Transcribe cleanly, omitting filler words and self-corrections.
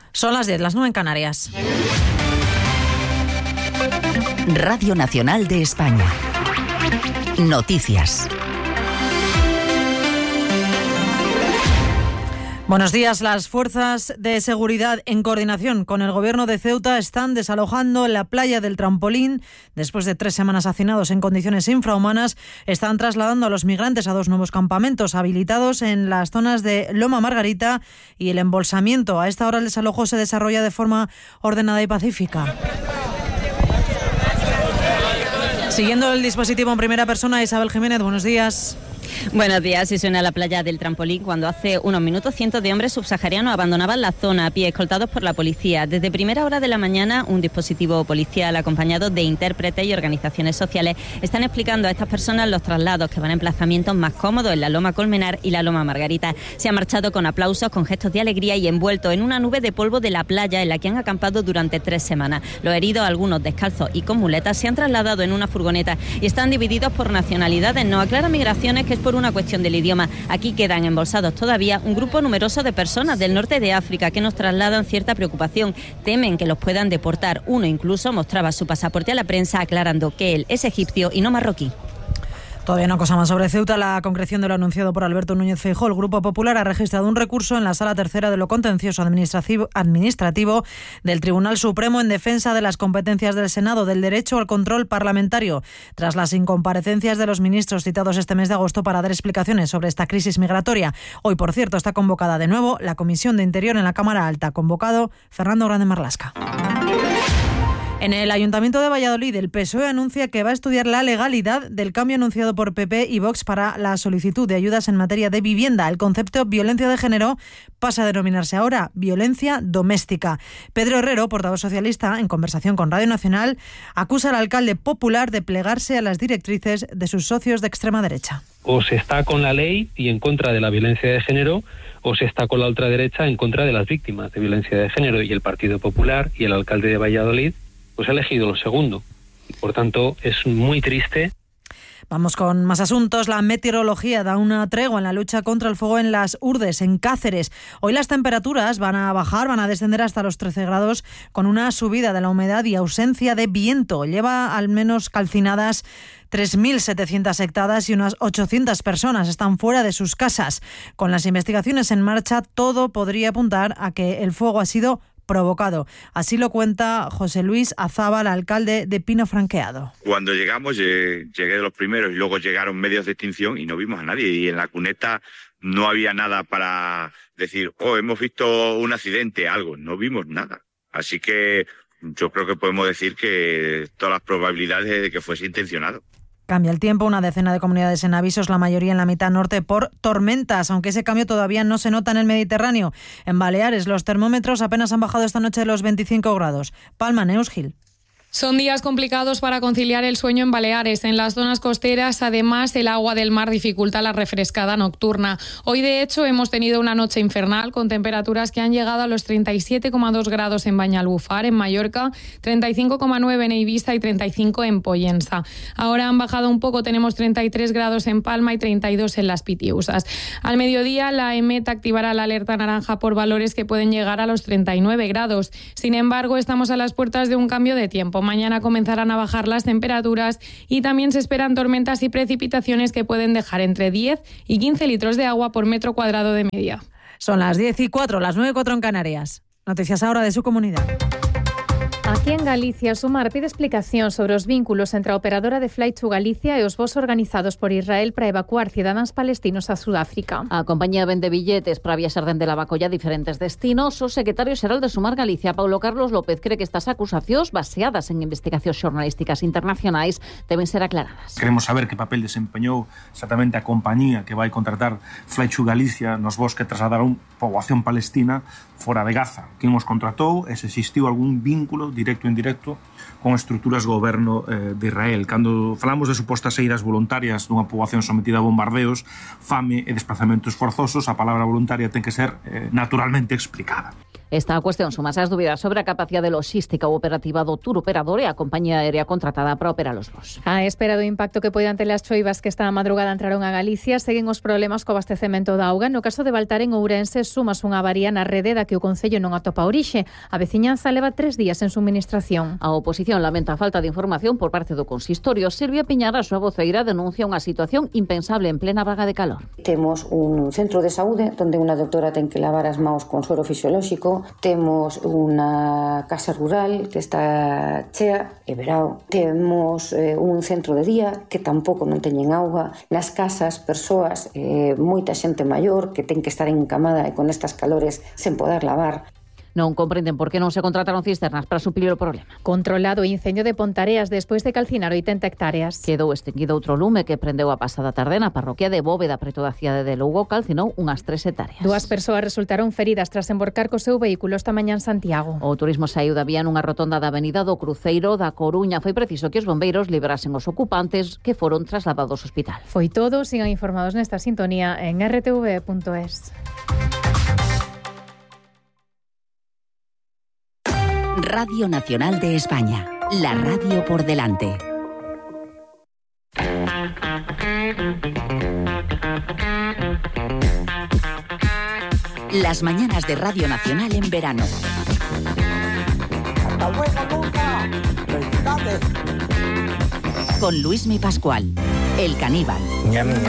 Son las 10, las 9 en Canarias. Radio Nacional de España. Noticias. Buenos días. Las fuerzas de seguridad, en coordinación con el gobierno de Ceuta, están desalojando la playa del Trampolín. Después de 3 semanas hacinados en condiciones infrahumanas, están trasladando a los migrantes a 2 nuevos campamentos habilitados en las zonas de Loma Margarita y el Embolsamiento. A esta hora el desalojo se desarrolla de forma ordenada y pacífica. Siguiendo el dispositivo en primera persona, Isabel Jiménez, buenos días. Buenos días. Y suena la playa del Trampolín cuando hace unos minutos cientos de hombres subsaharianos abandonaban la zona a pie, escoltados por la policía. Desde primera hora de la mañana, un dispositivo policial acompañado de intérpretes y organizaciones sociales están explicando a estas personas los traslados que van a emplazamientos más cómodos en la Loma Colmenar y la Loma Margarita. Se han marchado con aplausos, con gestos de alegría y envueltos en una nube de polvo de la playa en la que han acampado durante 3 semanas. Los heridos, algunos descalzos y con muletas, se han trasladado en una furgoneta y están divididos por nacionalidades. No aclara Migraciones que es por una cuestión del idioma. Aquí quedan embolsados todavía un grupo numeroso de personas del norte de África que nos trasladan cierta preocupación. Temen que los puedan deportar. Uno incluso mostraba su pasaporte a la prensa aclarando que él es egipcio y no marroquí. Todavía una cosa más sobre Ceuta. La concreción de lo anunciado por Alberto Núñez Feijóo. El Grupo Popular ha registrado un recurso en la Sala Tercera de lo Contencioso Administrativo del Tribunal Supremo en defensa de las competencias del Senado, del derecho al control parlamentario, tras las incomparecencias de los ministros citados este mes de agosto para dar explicaciones sobre esta crisis migratoria. Hoy, por cierto, está convocada de nuevo la Comisión de Interior en la Cámara Alta. Convocado Fernando Grande Marlaska. En el Ayuntamiento de Valladolid, el PSOE anuncia que va a estudiar la legalidad del cambio anunciado por PP y Vox para la solicitud de ayudas en materia de vivienda. El concepto violencia de género pasa a denominarse ahora violencia doméstica. Pedro Herrero, portavoz socialista, en conversación con Radio Nacional, acusa al alcalde popular de plegarse a las directrices de sus socios de extrema derecha. O se está con la ley y en contra de la violencia de género, o se está con la ultraderecha en contra de las víctimas de violencia de género. Y el Partido Popular y el alcalde de Valladolid pues ha elegido lo segundo. Por tanto, es muy triste. Vamos con más asuntos. La meteorología da una tregua en la lucha contra el fuego en las Urdes, en Cáceres. Hoy las temperaturas van a bajar, van a descender hasta los 13 grados, con una subida de la humedad y ausencia de viento. Lleva al menos calcinadas 3.700 hectáreas y unas 800 personas están fuera de sus casas. Con las investigaciones en marcha, todo podría apuntar a que el fuego ha sido provocado. Así lo cuenta José Luis Azábal, alcalde de Pino Franqueado. Cuando llegamos, llegué de los primeros y luego llegaron medios de extinción y no vimos a nadie. Y en la cuneta no había nada para decir, hemos visto un accidente, algo. No vimos nada. Así que yo creo que podemos decir que todas las probabilidades de que fuese intencionado. Cambia el tiempo, una decena de comunidades en avisos, la mayoría en la mitad norte por tormentas, aunque ese cambio todavía no se nota en el Mediterráneo. En Baleares los termómetros apenas han bajado esta noche de los 25 grados. Palma, Neus Gil. Son días complicados para conciliar el sueño en Baleares. En las zonas costeras, además, el agua del mar dificulta la refrescada nocturna. Hoy, de hecho, hemos tenido una noche infernal con temperaturas que han llegado a los 37,2 grados en Banyalbufar, en Mallorca, 35,9 en Eivissa y 35 en Pollensa. Ahora han bajado un poco, tenemos 33 grados en Palma y 32 en Las Pitiusas. Al mediodía, la EMET activará la alerta naranja por valores que pueden llegar a los 39 grados. Sin embargo, estamos a las puertas de un cambio de tiempo. Mañana comenzarán a bajar las temperaturas y también se esperan tormentas y precipitaciones que pueden dejar entre 10 y 15 litros de agua por metro cuadrado de media. Son las 10:04, las 9:04 en Canarias. Noticias ahora de su comunidad. Aquí en Galicia, Sumar pide explicación sobre os vínculos entre a operadora de Flight to Galicia e os voos organizados por Israel para evacuar cidadáns palestinos a Sudáfrica. A compañía vende billetes para viaxar dende Lavacolla a diferentes destinos. O secretario xeral de Sumar Galicia, Paulo Carlos López, cree que estas acusacións, baseadas en investigacións xornalísticas internacionais, deben ser aclaradas. Queremos saber que papel desempeñou exactamente a compañía que vai contratar Flight to Galicia nos voos que trasladaron poboación palestina fora de Gaza. Quen os contratou e se existiu algún vínculo directo ou indirecto con estruturas do goberno de Israel. Cando falamos de supostas saídas voluntarias dunha poboación sometida a bombardeos, fame e desplazamentos forzosos, a palabra voluntaria ten que ser naturalmente explicada. Esta cuestión sumase as dúbidas sobre a capacidade logística ou operativa do tour operador e a compañía aérea contratada para operar os voos. A espera do impacto que poidan ter as choivas que esta madrugada entraron a Galicia, seguen os problemas co abastecemento da auga. No caso de Baltar, en Ourense, sumas unha avaría na rede da que o Concello non atopa orixe. A veciñanza leva 3 días en suministración. A oposición lamenta a falta de información por parte do consistorio. Silvia Piñar, a súa voceira, denuncia unha situación impensable en plena vaga de calor. Temos un centro de saúde onde unha doctora ten que lavar as mãos con suero fisiolóxico, temos unha casa rural que está chea e verao, temos un centro de día que tampouco non teñen auga, nas casas persoas, moita xente maior que ten que estar encamada e con estas calores sen poder lavar. Non comprenden por que non se contrataron cisternas para suplir o problema. Controlado o incendio de Pontareas despois de calcinar 80 hectáreas. Quedou extinguido outro lume que prendeu a pasada tarde na parroquia de Bóveda, preto da cidade de Lugo, calcinou unhas 3 hectáreas. 2 persoas resultaron feridas tras emborcar co seu vehículo esta mañá en Santiago. O turismo saiu da vía nunha rotonda da avenida do Cruceiro da Coruña. Foi preciso que os bombeiros liberasen os ocupantes que foron trasladados ao hospital. Foi todo, sigan informados nesta sintonía en rtv.es. Radio Nacional de España, la radio por delante. Las mañanas de Radio Nacional en verano. ¡Hasta luego, Luca! ¡Felicidades! Con Luismi Pascual, el caníbal. Ñam, ñam.